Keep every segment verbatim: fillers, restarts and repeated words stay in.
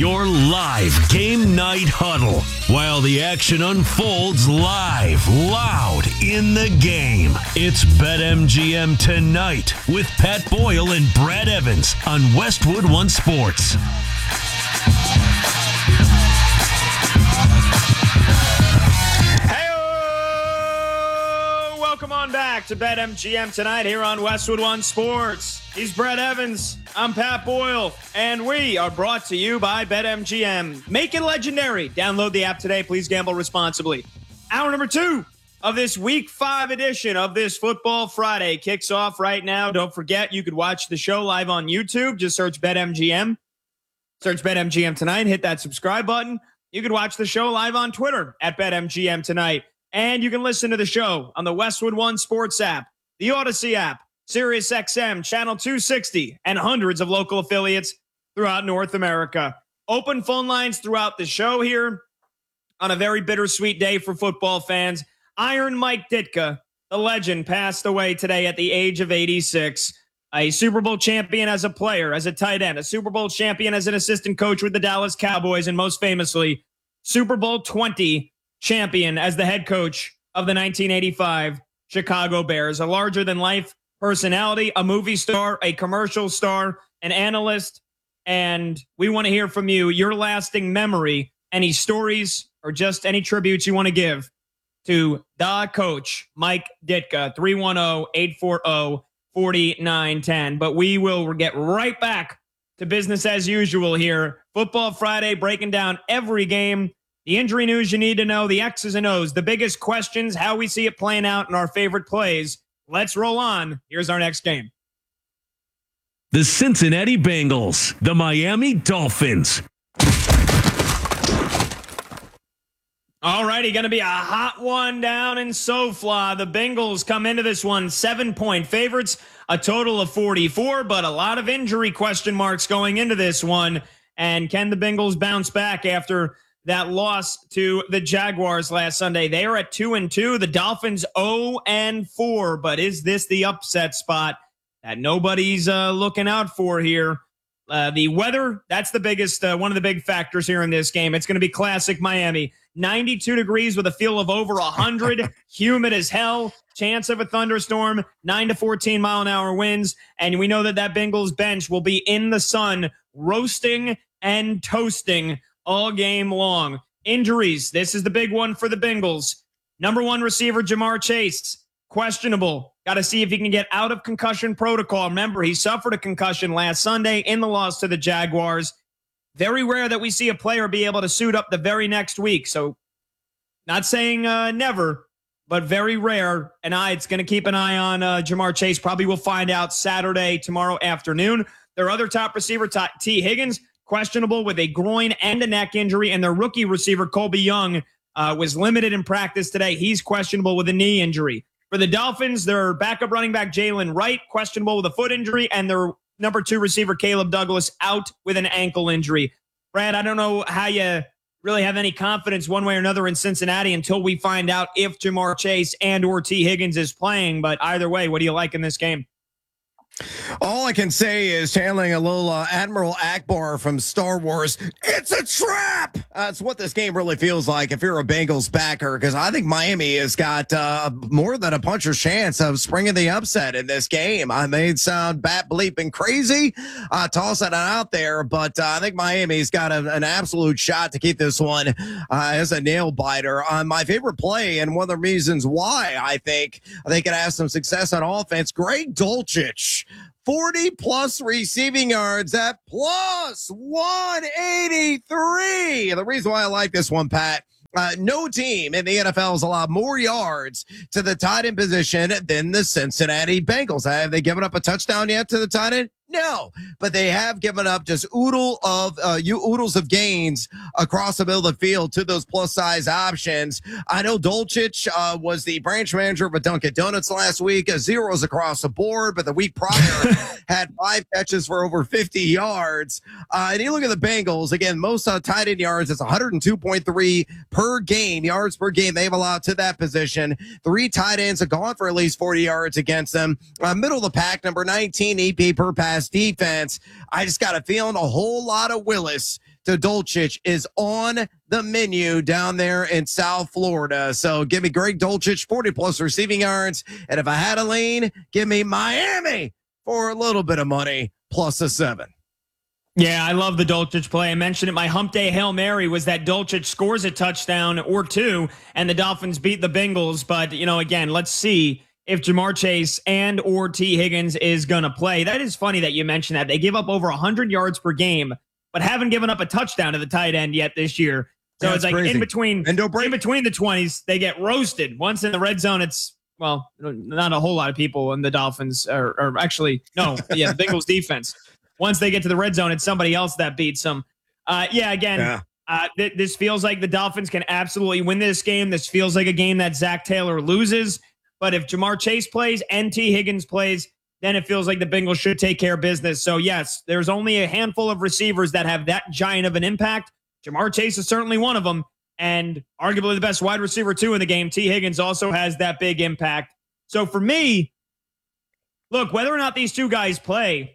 Your live game night huddle while the action unfolds live, loud in the game. It's BetMGM Tonight with Pat Boyle and Brad Evans on Westwood One Sports. Welcome on back to BetMGM Tonight here on Westwood One Sports. He's Brad Evans. I'm Pat Boyle. And we are brought to you by BetMGM. Make it legendary. Download the app today. Please gamble responsibly. Hour number two of this week five edition of this Football Friday kicks off right now. Don't forget, you could watch the show live on YouTube. Just search BetMGM. Search BetMGM Tonight. Hit that subscribe button. You could watch the show live on Twitter at BetMGM Tonight. And you can listen to the show on the Westwood One Sports app, the Odyssey app, Sirius X M, Channel two sixty, and hundreds of local affiliates throughout North America. Open phone lines throughout the show here on a very bittersweet day for football fans. Iron Mike Ditka, the legend, passed away today at the age of eighty-six. A Super Bowl champion as a player, as a tight end, a Super Bowl champion as an assistant coach with the Dallas Cowboys, and most famously, Super Bowl twenty champion as the head coach of the nineteen eighty-five Chicago Bears. A larger-than-life personality, a movie star, a commercial star, an analyst, and we want to hear from you, your lasting memory, any stories, or just any tributes you want to give to the coach, Mike Ditka, three one zero, eight four zero, four nine one zero. But we will get right back to business as usual here. Football Friday, breaking down every game, the injury news you need to know, the X's and O's, the biggest questions, how we see it playing out, and our favorite plays. Let's roll on. Here's our next game. The Cincinnati Bengals, the Miami Dolphins. All righty, going to be a hot one down in SoFla. The Bengals come into this one seven-point favorites, a total of forty-four, but a lot of injury question marks going into this one. And can the Bengals bounce back after that loss to the Jaguars last Sunday? They are at two and two. The Dolphins zero and four. But is this the upset spot that nobody's uh, looking out for here? Uh, the weather, that's the biggest, uh, one of the big factors here in this game. It's going to be classic Miami. ninety-two degrees with a feel of over one hundred. Humid as hell. Chance of a thunderstorm. nine to fourteen mile an hour winds. And we know that that Bengals bench will be in the sun, roasting and toasting all game long. Injuries. This is the big one for the Bengals. Number one receiver, Jamar Chase, questionable. Got to see if he can get out of concussion protocol. Remember, he suffered a concussion last Sunday in the loss to the Jaguars. Very rare that we see a player be able to suit up the very next week. So not saying uh, never, but very rare. And I, it's going to keep an eye on uh, Jamar Chase. Probably we'll find out Saturday, tomorrow afternoon. Their other top receiver, T. Higgins, questionable with a groin and a neck injury, and their rookie receiver, Colby Young, uh, was limited in practice today. He's questionable with a knee injury. For the Dolphins, their backup running back, Jalen Wright, questionable with a foot injury, and their number two receiver, Caleb Douglas, out with an ankle injury. Brad, I don't know how you really have any confidence one way or another in Cincinnati until we find out if Jamar Chase and or T. Higgins is playing, but either way, what do you like in this game? All I can say is channeling a little uh, Admiral Akbar from Star Wars. It's a trap. That's what this game really feels like if you're a Bengals backer, because I think Miami has got uh, more than a puncher's chance of springing the upset in this game. I may sound bat bleeping crazy, uh, tossing it out there, but uh, I think Miami's got a, an absolute shot to keep this one uh, as a nail biter. Uh, my favorite play, and one of the reasons why I think they could have some success on offense, Greg Dulcich. forty plus receiving yards at plus one eighty-three. The reason why I like this one, Pat, uh, no team in the N F L has allowed more yards to the tight end position than the Cincinnati Bengals. Have they given up a touchdown yet to the tight end? No, but they have given up just oodle of uh, you oodles of gains across the middle of the field to those plus size options. I know Dulcich uh, was the branch manager of a Dunkin' Donuts last week, uh, zeros across the board, but the week prior had five catches for over fifty yards. Uh, and you look at the Bengals again, most uh, tight end yards. It's one oh two point three per game, yards per game they've allowed to that position. Three tight ends have gone for at least forty yards against them. Uh, middle of the pack, number nineteen E P per pass defense. I just got a feeling a whole lot of Willis to Dulcich is on the menu down there in South Florida. So give me Greg Dulcich, forty plus receiving yards. And if I had a lean, give me Miami for a little bit of money plus a seven. Yeah, I love the Dulcich play. I mentioned it. My hump day Hail Mary was that Dulcich scores a touchdown or two, and the Dolphins beat the Bengals. But, you know, again, let's see if Jamar Chase and or T. Higgins is going to play. That is funny that you mentioned that. They give up over one hundred yards per game, but haven't given up a touchdown to the tight end yet this year. So yeah, it's like crazy. in between in between the twenties, they get roasted. Once in the red zone, it's, well, not a whole lot of people in the Dolphins, or, or actually, no, yeah, the Bengals defense. Once they get to the red zone, it's somebody else that beats them. Uh, yeah, again, yeah. Uh, th- this feels like the Dolphins can absolutely win this game. This feels like a game that Zach Taylor loses. But if Jamar Chase plays and T. Higgins plays, then it feels like the Bengals should take care of business. So, yes, there's only a handful of receivers that have that giant of an impact. Jamar Chase is certainly one of them, and arguably the best wide receiver, too, in the game. T. Higgins also has that big impact. So, for me, look, whether or not these two guys play,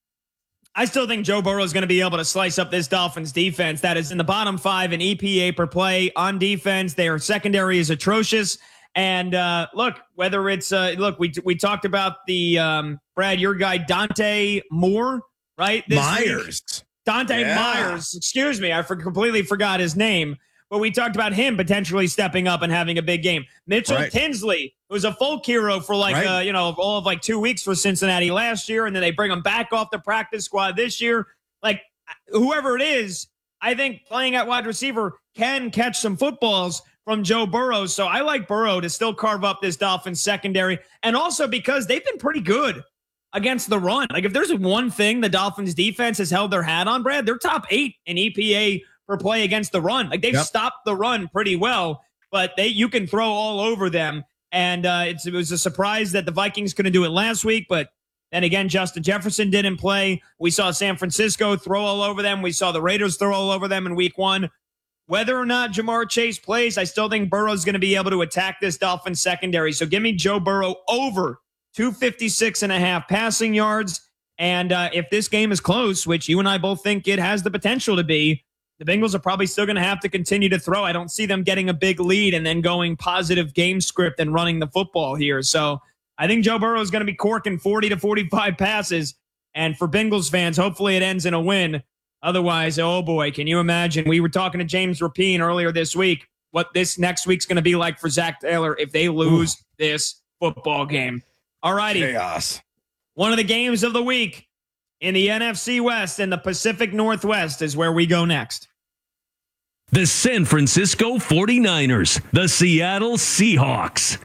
I still think Joe Burrow is going to be able to slice up this Dolphins defense that is in the bottom five in E P A per play on defense. Their secondary is atrocious. And uh, look, whether it's uh, look, we we talked about the um, Brad, your guy Dante Moore, right? This Myers, week. Dante yeah. Myers. Excuse me, I for, completely forgot his name. But we talked about him potentially stepping up and having a big game. Mitchell right. Tinsley, who was a folk hero for like, right. uh, you know, all of like two weeks for Cincinnati last year. And then they bring him back off the practice squad this year. Like, whoever it is, I think playing at wide receiver can catch some footballs from Joe Burrow. So I like Burrow to still carve up this Dolphins secondary. And also because they've been pretty good against the run. Like, if there's one thing the Dolphins defense has held their hat on, Brad, they're top eight in E P A per play against the run. Like, they've yep. stopped the run pretty well, but they you can throw all over them. And uh, it's, it was a surprise that the Vikings couldn't do it last week, but then again, Justin Jefferson didn't play. We saw San Francisco throw all over them. We saw the Raiders throw all over them in week one. Whether or not Jamar Chase plays, I still think Burrow's going to be able to attack this Dolphins secondary. So give me Joe Burrow over two fifty-six and a half passing yards. And uh, if this game is close, which you and I both think it has the potential to be, the Bengals are probably still going to have to continue to throw. I don't see them getting a big lead and then going positive game script and running the football here. So I think Joe Burrow is going to be corking forty to forty-five passes. And for Bengals fans, hopefully it ends in a win. Otherwise, oh boy, can you imagine? We were talking to James Rapine earlier this week, what this next week's going to be like for Zach Taylor if they lose Ooh. this football game. All righty. Chaos. One of the games of the week in the N F C West and the Pacific Northwest is where we go next. The San Francisco forty-niners, the Seattle Seahawks.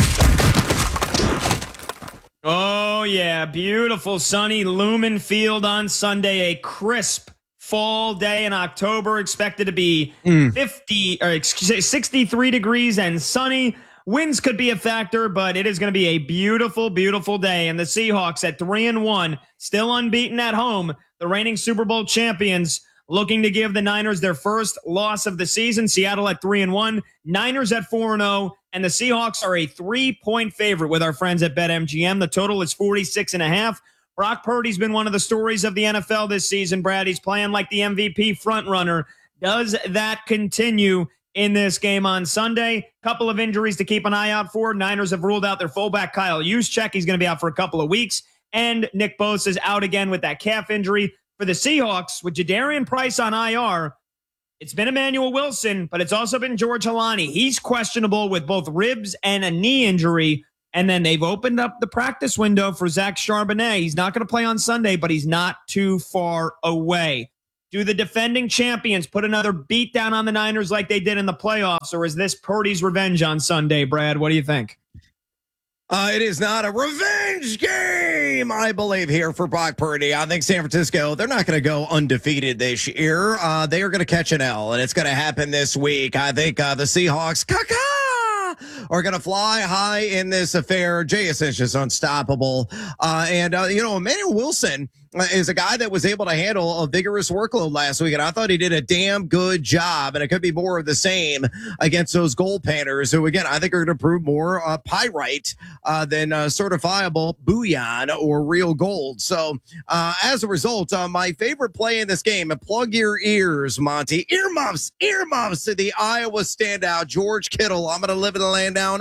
Oh, yeah. Beautiful, sunny Lumen Field on Sunday. A crisp fall day in October, expected to be mm. fifty or excuse me, sixty-three degrees and sunny. Winds could be a factor, but it is going to be a beautiful, beautiful day. And the Seahawks at three and one, still unbeaten at home, the reigning Super Bowl champions, looking to give the Niners their first loss of the season. Seattle at three and one, Niners at four and zero, and the Seahawks are a three-point favorite with our friends at BetMGM. The total is forty-six and a half. Brock Purdy's been one of the stories of the N F L this season, Brad. He's playing like the M V P frontrunner. Does that continue in this game on Sunday? Couple of injuries to keep an eye out for. Niners have ruled out their fullback Kyle Juszczyk. He's going to be out for a couple of weeks. And Nick Bosa is out again with that calf injury. For the Seahawks, with Jadarian Price on I R, it's been Emmanuel Wilson, but it's also been George Halani. He's questionable with both ribs and a knee injury. And then they've opened up the practice window for Zach Charbonnet. He's not going to play on Sunday, but he's not too far away. Do the defending champions put another beat down on the Niners like they did in the playoffs, or is this Purdy's revenge on Sunday, Brad? What do you think? Uh, it is not a revenge game, I believe, here for Brock Purdy. I think San Francisco, they're not going to go undefeated this year. Uh, they are going to catch an L, and it's going to happen this week. I think uh, the Seahawks, caca, are going to fly high in this affair. Jay is just unstoppable. Uh, and, uh, you know, Emmanuel Wilson, uh, is a guy that was able to handle a vigorous workload last week, and I thought he did a damn good job, and it could be more of the same against those goaltenders who, again, I think are going to prove more uh, pyrite uh, than uh, certifiable bullion or real gold. So uh, as a result, uh, my favorite play in this game, and plug your ears, Monty, earmuffs, earmuffs to the Iowa standout, George Kittle. I'm going to live in the land down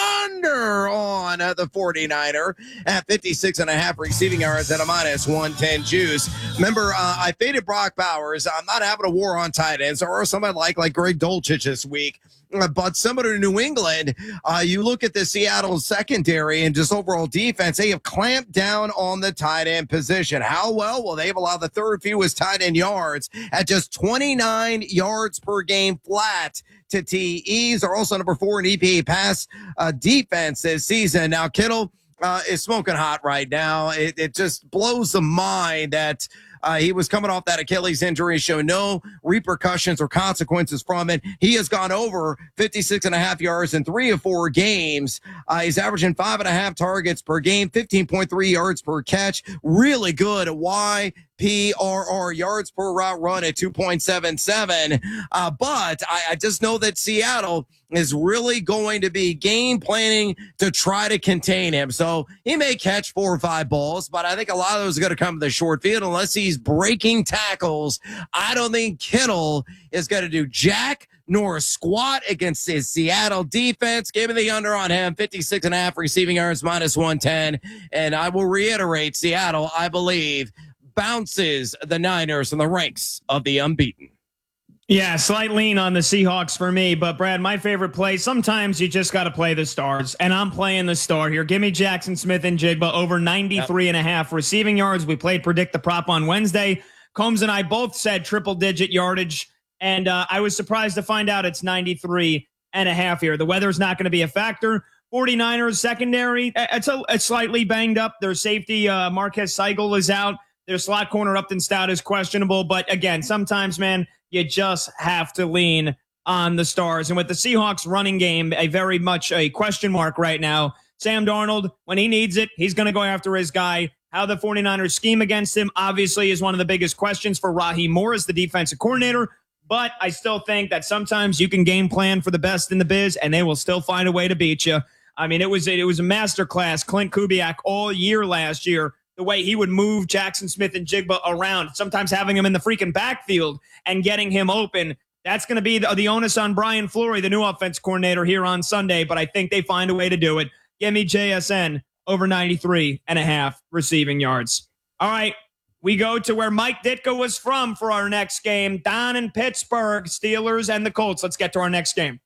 under on uh, the forty-niner at fifty-six and a half receiving yards at a minus one ten juice. Remember, uh, I faded Brock Bowers. I'm not having a war on tight ends, or somebody like, like Greg Dulcich this week. Uh, but similar to New England, uh, you look at the Seattle secondary and just overall defense, they have clamped down on the tight end position. How well? Well, they've allowed the third fewest tight end yards at just twenty-nine yards per game flat to T Es. Are also number four in E P A pass uh, defense this season. Now, Kittle uh, is smoking hot right now. It, it just blows the mind that Uh, he was coming off that Achilles injury, show no repercussions or consequences from it. He has gone over fifty-six and a half yards in three of four games. Uh, he's averaging five and a half targets per game, fifteen point three yards per catch. Really good Y P R R, yards per route run at two point seven seven. Uh, but I, I just know that Seattle is really going to be game planning to try to contain him. So he may catch four or five balls, but I think a lot of those are going to come to the short field unless he's breaking tackles. I don't think Kittle is going to do jack nor squat against his Seattle defense. Give me the under on him, fifty-six and a half receiving yards, minus one ten. And I will reiterate, Seattle, I believe, bounces the Niners in the ranks of the unbeaten. Yeah, slight lean on the Seahawks for me, but Brad, my favorite play, sometimes you just got to play the stars, and I'm playing the star here. Give me Jackson Smith and Jigba over ninety-three yep. and a half receiving yards. We played Predict the Prop on Wednesday. Combs and I both said triple digit yardage, and uh, I was surprised to find out it's ninety-three and a half here. The weather's not going to be a factor. forty-niners secondary, it's, a, it's slightly banged up. Their safety, uh, Marquez Seigel, is out. Their slot corner Upton Stout is questionable, but again, sometimes, man, you just have to lean on the stars. And with the Seahawks running game, a very much a question mark right now, Sam Darnold, when he needs it, he's going to go after his guy. How the forty-niners scheme against him obviously is one of the biggest questions for Raheem Morris, the defensive coordinator. But I still think that sometimes you can game plan for the best in the biz, and they will still find a way to beat you. I mean, it was, it was a masterclass, Clint Kubiak, all year last year, the way he would move Jackson Smith and Jigba around, sometimes having him in the freaking backfield and getting him open. That's going to be the, the onus on Brian Fleury, the new offense coordinator, here on Sunday, but I think they find a way to do it. Give me J S N over ninety-three and a half receiving yards. All right, we go to where Mike Ditka was from for our next game, down in Pittsburgh, Steelers and the Colts. Let's get to our next game.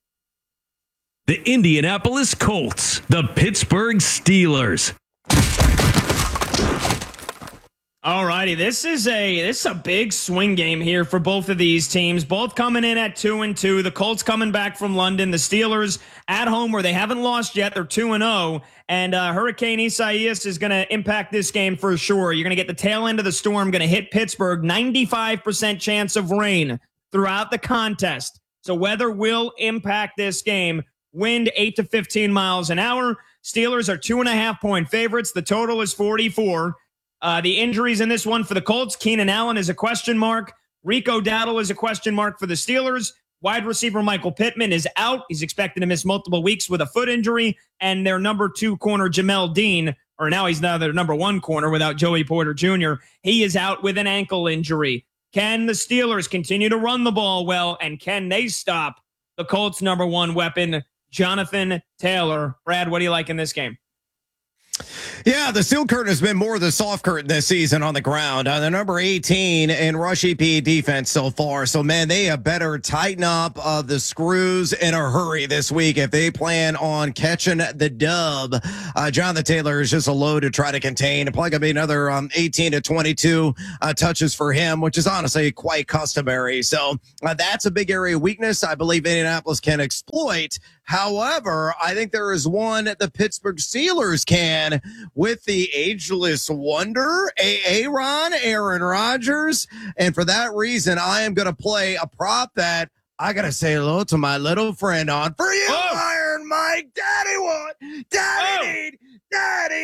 The Indianapolis Colts, the Pittsburgh Steelers. All righty, this is a this is a big swing game here for both of these teams. Both coming in at two and two. The Colts coming back from London. The Steelers at home where they haven't lost yet. They're two and zero. And uh, Hurricane Isaias is going to impact this game for sure. You're going to get the tail end of the storm. Going to hit Pittsburgh. ninety-five percent chance of rain throughout the contest. So weather will impact this game. Wind eight to fifteen miles an hour. Steelers are two and a half point favorites. The total is forty-four. Uh, the injuries in this one for the Colts, Keenan Allen is a question mark. Rico Dowdle is a question mark for the Steelers. Wide receiver Michael Pittman is out. He's expected to miss multiple weeks with a foot injury. And their number two corner, Jamel Dean, or now he's now their number one corner without Joey Porter Junior He is out with an ankle injury. Can the Steelers continue to run the ball well, and can they stop the Colts' number one weapon, Jonathan Taylor? Brad, what do you like in this game? Yeah, the steel curtain has been more the soft curtain this season on the ground. Uh, the number eighteen in rush E P A defense so far. So, man, they have better tighten up uh, the screws in a hurry this week if they plan on catching the dub. Uh, Jonathan Taylor is just a load to try to contain. Probably going to be another um, eighteen to twenty-two uh, touches for him, which is honestly quite customary. So uh, that's a big area of weakness I believe Indianapolis can exploit. However, I think there is one that the Pittsburgh Steelers can with the ageless wonder, Aaron, Aaron Rodgers. And for that reason, I am going to play a prop that I got to say hello to my little friend on. For you, oh. Iron Mike, Daddy what? Daddy oh. need, Daddy